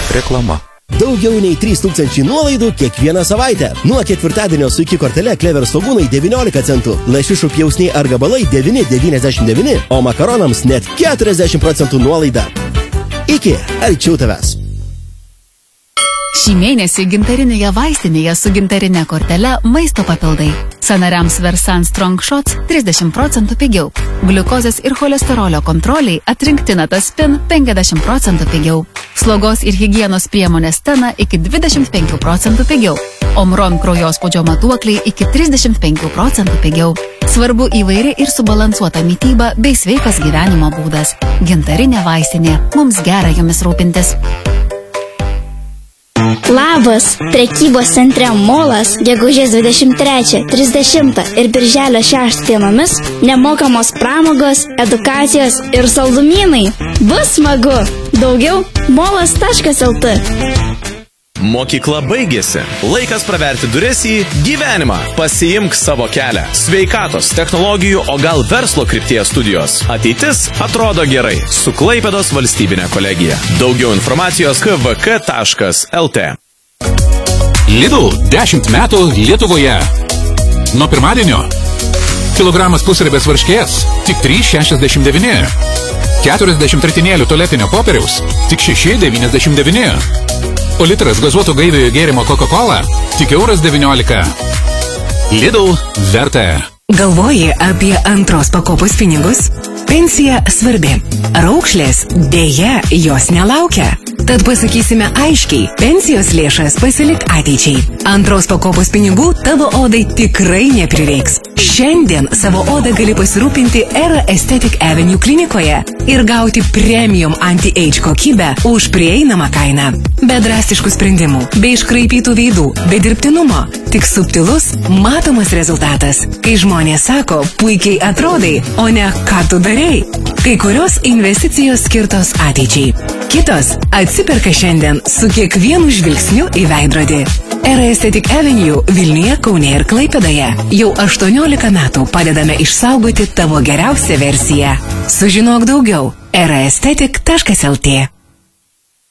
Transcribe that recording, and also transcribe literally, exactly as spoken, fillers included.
Reklama. Daugiau nei trys tūkstančiai nuolaidų kiekvieną savaitę. Nuo ketvirtadienio su iki kortele Clever svogūnai devyniolika centų, lašišų pjausniai ar gabalai devyni devyniasdešimt devyni, o makaronams net keturiasdešimt procentų nuolaida. Iki, arčiau tavęs. Šį mėnesį gintarinėje vaistinėje su gintarinė kortele maisto papildai. Sąnariams Versan Strong Shots trisdešimt procentų pigiau. Gliukozės ir cholesterolio kontroliai atrinkti Nataspin penkiasdešimt procentų pigiau. Slogos ir higienos priemonės Stena iki dvidešimt penkių procentų pigiau. Omron kraujospūdžio matuokliai iki trisdešimt penkių procentų pigiau. Svarbu įvairi ir subalansuota mityba bei sveikas gyvenimo būdas. Gintarinė vaistinė. Mums gera jomis rūpintis. Labas! Prekybos centre Molas gegužės dvidešimt trečią, trisdešimtą ir birželio šeštą dienomis nemokamos pramogos, edukacijos ir saldumynai. Bus smagu! Daugiau molas taškas lt. Mokykla baigėsi. Laikas praverti duris į gyvenimą. Pasiimk savo kelią. Sveikatos, technologijų, o gal verslo krypties studijos. Ateitis atrodo gerai. Su Klaipėdos valstybinė kolegija. Daugiau informacijos k v k taškas l t. Lidl dešimt metų Lietuvoje. Nuo pirmadienio. Kilogramas pusribės varškės tik trys šešiasdešimt devyni. keturiasdešimt ritinėlių tualetinio popieriaus tik šeši devyniasdešimt devyni. O litras gazuoto gaiviojo gėrimo Coca-Cola tik euras devyniolika. Lidl verta. Galvoji apie antros pakopos pinigus? Pensija svarbi. Raukšlės dėja jos nelaukia. Tad pasakysime aiškiai, pensijos lėšas pasilik ateičiai. Antros pakopos pinigų tavo odai tikrai neprireiks. Šiandien savo odą gali pasirūpinti Era Aesthetic Avenue klinikoje ir gauti premium anti-age kokybę už prieinamą kainą. Be drastiškų sprendimų, be iškraipytų veidų, be dirbtinumo. Tik subtilus, matomas rezultatas. Kai žmonės sako, puikiai atrodai, o ne ką tu darei. Kai kurios investicijos skirtos ateičiai. Kitos atsiperka šiandien su kiekvienu žvilgsniu į veidrodį. Era Aesthetic Avenue Vilniuje, Kaune ir Klaipėdoje jau aštuoniolika metų padedame išsaugoti tavo geriausią versiją. Sužinok daugiau. era aesthetic taškas l t.